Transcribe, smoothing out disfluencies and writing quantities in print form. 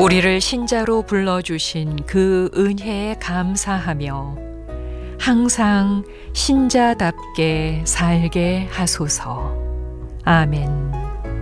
우리를 신자로 불러주신 그 은혜에 감사하며 항상 신자답게 살게 하소서. 아멘.